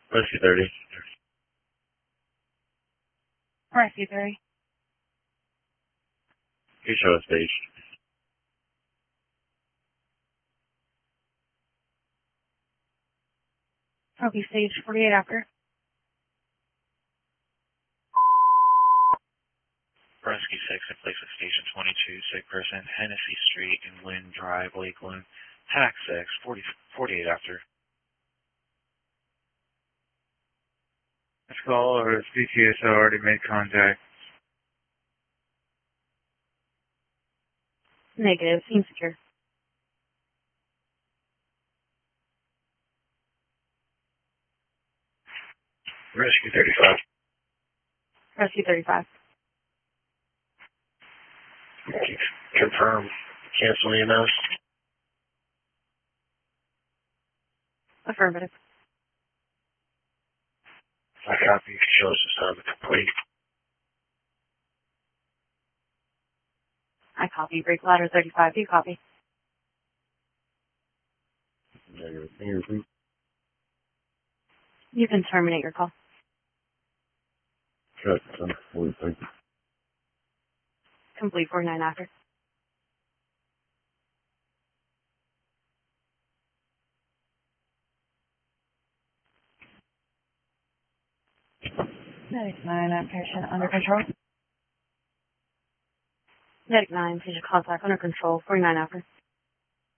Rescue 30. Rescue 30. You show a stage. Copy stage 48 after. Rescue 6 in place at Station 22, sick person, Hennessy Street in Lynn Drive, Lakeland. TAC 6, 48 after. This call or has PTSO already made contact? Negative. Seems secure. Rescue 35. Rescue 35. Confirm. Cancel EMS. Affirmative. I copy. Shows assignment complete. I copy. Break ladder 35. Do you copy? Negative. Fingerprint. You can terminate your call. Cut. Complete. Thank you. Complete 49 after. Medic 9, I'm patient under control. Medic 9, patient contact under control, 49 after.